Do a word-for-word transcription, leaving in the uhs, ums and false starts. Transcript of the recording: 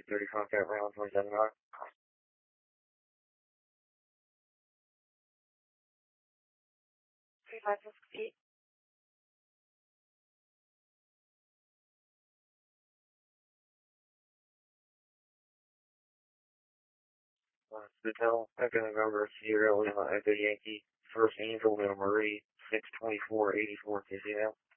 thirty contact round twenty-seven nine. three five six feet. Uh, Hotel, Echo November, Sierra Lima, Echo Yankee, First Angel, Middle Marie, six twenty-four eighty-four K C L.